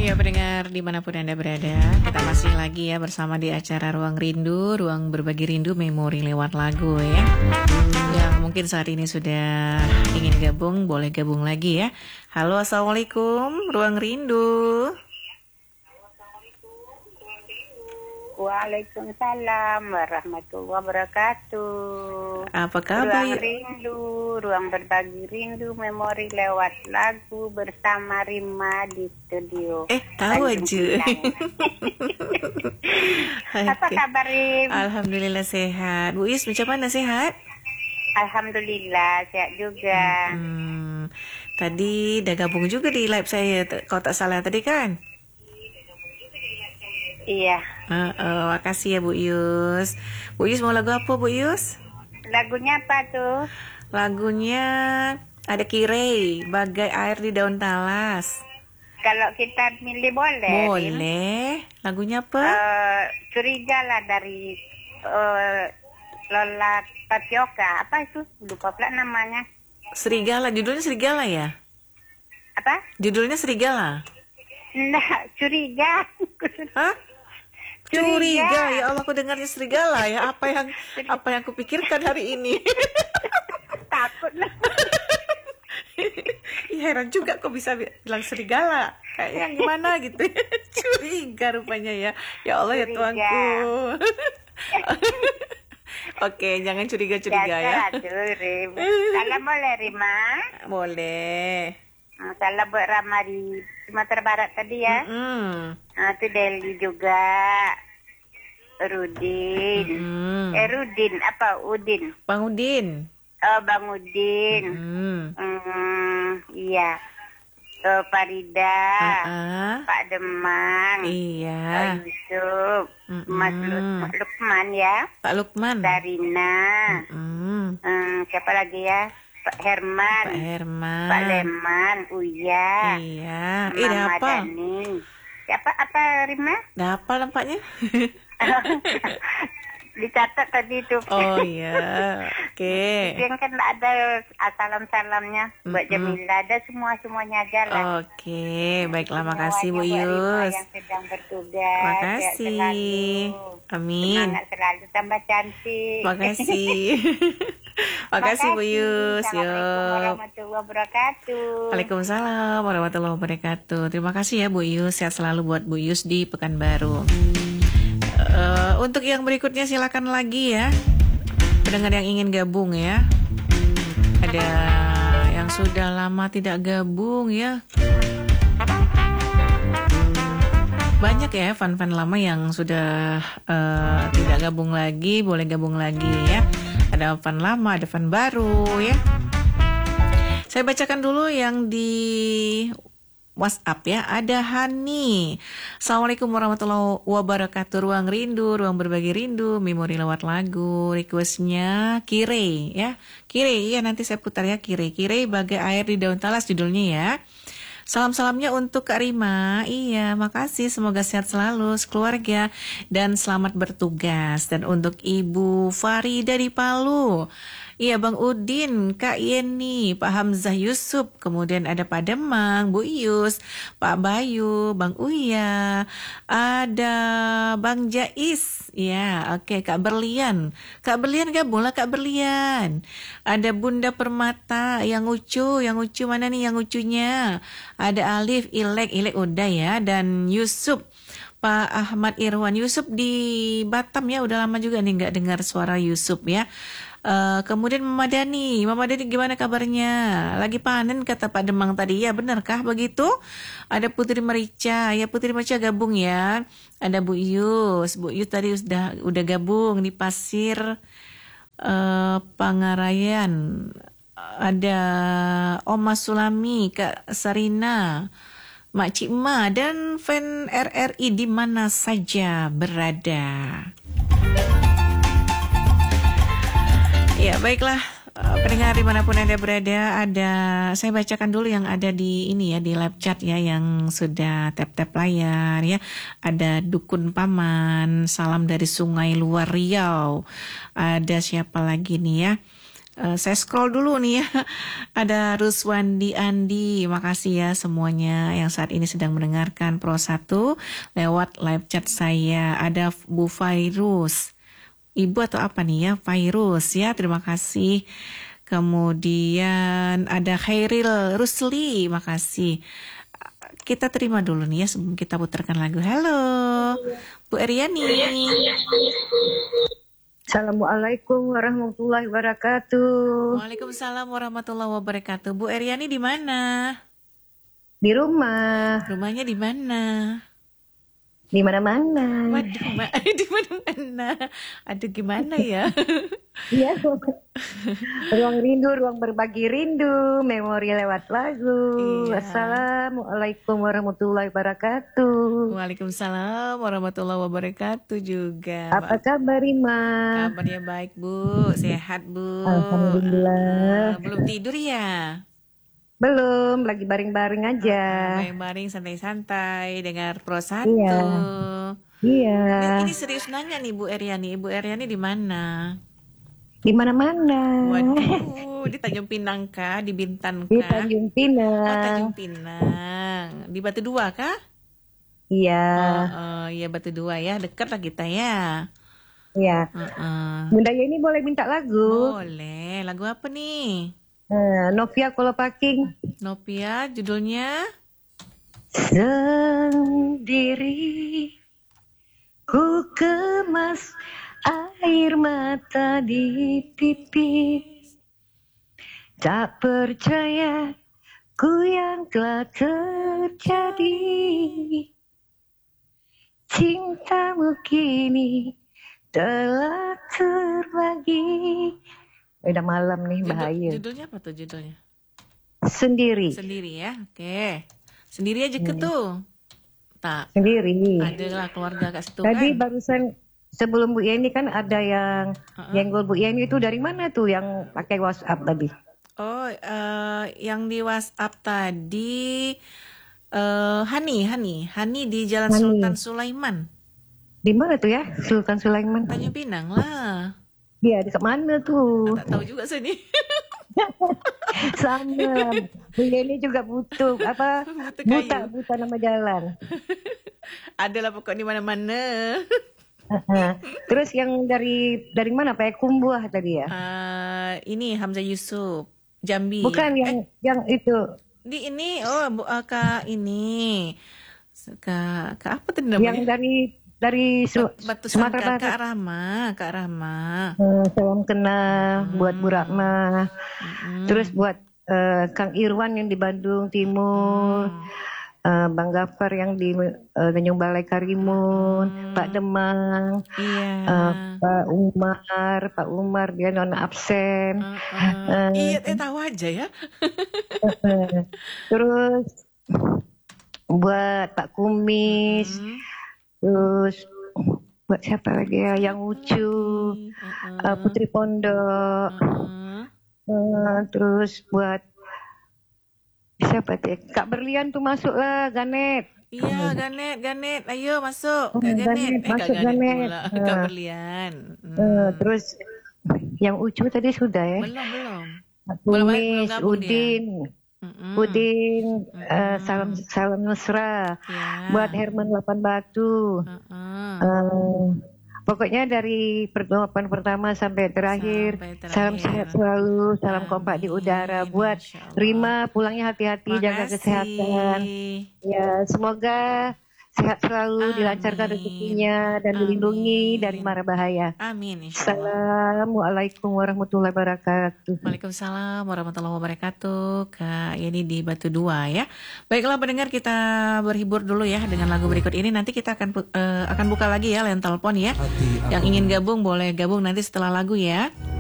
Ya pendengar dimanapun Anda berada, kita masih lagi ya bersama di acara Ruang Rindu, Ruang Berbagi Rindu Memori lewat lagu ya. Yang mungkin saat ini sudah ingin gabung, boleh gabung lagi ya. Halo, Assalamualaikum, Ruang Rindu. Waalaikumsalam warahmatullahi wabarakatuh. Apa kabar? Ruang Rindu, Ruang Berbagi Rindu Memori lewat lagu bersama Rima di studio. Tahu aja. Apa kabar, Rim? Alhamdulillah sehat. Bu Is, macam mana sehat? Alhamdulillah sehat juga. Tadi udah gabung juga di live saya, kalau tak salah tadi kan? Iya. Makasih ya Bu Yus. Bu Yus mau lagu apa Bu Yus? Lagunya apa tuh? Lagunya ada Kirei, Bagai Air di Daun Talas. Kalau kita milih boleh? Boleh. Lagunya apa? Curiga lah dari Lola Tapioka. Apa itu? Lupa pula namanya. Serigala, judulnya Serigala ya? Apa? Judulnya Serigala? Nah, Curiga. Hah? Curiga, ya Allah, aku dengarnya serigala ya. Apa yang kupikirkan hari ini? Takut lah. Ya, heran juga kok bisa bilang serigala. Kayaknya gimana gitu. Curiga rupanya ya. Ya Allah, curiga. Ya Tuanku. Oke, jangan curiga-curiga ya. Salam boleh, Rima? Boleh. Salam buat Rama di Sumatera Barat tadi ya. Itu Deli juga. Rudin. Rudin apa? Udin. Bang Udin. Oh, Bang Udin. Iya. Farida. Pak Demang. Iya. Yusuf. Mas Lukman ya. Pak Lukman. Darina. Siapa lagi ya? Pak Herman. Pak Leman. Uya. Iya. Mama Dani. Apa Rima? Dah apa nampaknya? Dicatat tadi itu. Oh iya. Oke. Yang kan ada salam-salamnya buat Jamila, ada semuanya aja lah. Oke, baiklah, makasih Bu Yus. Yang sedang bertugas. Makasih. Amin. Semangat selalu, tambah cantik. Makasih. Makasih Bu Yus. Assalamualaikum warahmatullahi wabarakatuh. Waalaikumsalam warahmatullahi wabarakatuh. Terima kasih ya Bu Yus. Sehat selalu buat Bu Yus di Pekanbaru. Untuk yang berikutnya silakan lagi ya. Pendengar yang ingin gabung ya. Ada yang sudah lama tidak gabung ya. Banyak ya fan-fan lama yang sudah tidak gabung lagi. Boleh gabung lagi ya. Ada fan lama, ada fan baru ya. Saya bacakan dulu yang di WhatsApp ya. Ada Hani. Assalamualaikum warahmatullahi wabarakatuh. Ruang Rindu, Ruang Berbagi Rindu, Memori lewat lagu. Requestnya Kirei ya. Kirei ya, nanti saya putar ya. Kirei Bagai Air di Daun Talas judulnya ya. Salam-salamnya untuk Kak Rima. Iya, makasih. Semoga sehat selalu sekeluarga dan selamat bertugas. Dan untuk Ibu Farida di Palu. Iya, Bang Udin, Kak Yeni, Pak Hamzah Yusuf, kemudian ada Pak Demang, Bu Yus, Pak Bayu, Bang Uya, ada Bang Jais, ya, oke, Kak Berlian gabunglah Kak Berlian, ada Bunda Permata, yang lucu mana nih yang lucunya, ada Alif, Ilek udah ya, dan Yusuf, Pak Ahmad Irwan. Yusuf di Batam ya, udah lama juga nih nggak dengar suara Yusuf ya. Kemudian Mama Dani gimana kabarnya? Lagi panen kata Pak Demang tadi, ya benarkah begitu? Ada Putri Merica, ya Putri Merica gabung ya. Ada Bu Yus tadi udah gabung di Pasir Pangarayan. Ada Oma Sulami, Kak Sarina, Mak Cima, dan fan RRI di mana saja berada. Ya baiklah, pendengar dimanapun Anda berada, saya bacakan dulu yang ada di ini ya, di live chat ya, yang sudah tap-tap layar ya. Ada Dukun Paman, salam dari Sungai Luar Riau. Ada siapa lagi nih ya? Saya scroll dulu nih ya. Ada Ruswandi Andi, makasih ya semuanya yang saat ini sedang mendengarkan Pro 1 lewat live chat saya. Ada Bu Fairuz, ibu atau apa nih ya, Fairuz ya, terima kasih. Kemudian ada Khairil Rusli, makasih. Kita terima dulu nih ya sebelum kita putarkan lagu. Halo, Bu Eryani. Assalamualaikum warahmatullahi wabarakatuh. Waalaikumsalam warahmatullahi wabarakatuh. Bu Eryani di mana? Di rumah. Rumahnya di mana? Di mana-mana. Waduh, di mana-mana. Aduh, gimana ya? Iya. Ruang rindu, ruang berbagi rindu, memori lewat lagu. Iya. Assalamualaikum warahmatullahi wabarakatuh. Waalaikumsalam warahmatullahi wabarakatuh juga. Apa kabar Rima? Kabarnya baik, Bu. Sehat, Bu. Alhamdulillah. Belum tidur ya? Belum, lagi baring-baring aja. Baring-baring santai-santai dengar Pro 1. Iya. Iya. Ini serius nanya nih Bu Eryani. Ibu Eryani di mana? Di mana-mana. Waduh, di Tanjung Pinang kah? Di Bintan kah? Di Tanjung Pinang. Oh, Tanjung Pinang. Di Batu Dua kah? Iya. Iya Batu Dua ya, dekat lah kita ya. Iya. Bunda Yeni boleh minta lagu? Boleh. Lagu apa nih? Novia Kolopaking. Novia, judulnya? Sendiri ku kemas air mata di pipi, tak percaya ku yang telah terjadi. Cintamu kini telah terbagi. Udah malam nih, bahaya. Judulnya apa tuh judulnya? Sendiri. Sendiri ya, oke. Sendiri aja ke tuh. Tak. Sendiri. Adalah keluarga Kak Situ Tadi kan? barusan sebelum Bu Yeni kan ada yang yenggol Bu Yeni itu dari mana tuh yang pakai WhatsApp tadi? Oh, yang di WhatsApp tadi Hani di Jalan Hani. Sultan Sulaiman. Di mana tuh ya? Sultan Sulaiman. Tanjung Pinang lah. Dia di mana tuh? Tak tahu juga sih nih. Sama. Bu Yeni juga butuh apa? Butuh Buta nama jalan. Adalah pokok di mana-mana. Terus yang dari mana? Payakumbuh tadi ya? Ini Hamzah Yusuf, Jambi. Bukan yang itu. Di ini Kak ini. Kak apa tadi namanya? Yang dari Batu Sumatera Sangka, Barat. Kak Rahma. Salam kenal buat Bu Rahma. Terus buat Kang Irwan yang di Bandung Timur. Bang Gafar yang di Tanjung Balai Karimun, Pak Demang, Iya. Pak Umar dia non absen. Iya, tahu aja ya. Terus buat Pak Kumis, terus buat siapa lagi ya? Yang Ucu, Putri Pondok, terus buat siapa tuh? Kak Berlian tuh masuk lah, Ganet. Iya, Ganet, ayo masuk. Kak Ganet, masuk Kak Ganet Ganet. pula. Kak Berlian. Terus yang Ucu tadi sudah ya. Belum. Pak Belum Kumis, gabung Udin, salam Nusra, Ya. buat Herman Lapan Batu. Pokoknya dari pertemuan pertama sampai terakhir, salam sehat selalu, salam kompak di udara. Buat Masya Allah. Rima pulangnya hati-hati, jaga Makasih. kesehatan. Ya, semoga sehat selalu, dilancarkan rezekinya dan dilindungi dari mara bahaya. Amin, insya Allah. Assalamualaikum warahmatullahi wabarakatuh. Waalaikumsalam warahmatullahi wabarakatuh. Kak Yeni di Batu Dua ya. Baiklah pendengar, kita berhibur dulu ya dengan lagu berikut ini. Nanti kita akan buka lagi ya line telepon ya. Yang ingin gabung boleh gabung nanti setelah lagu ya.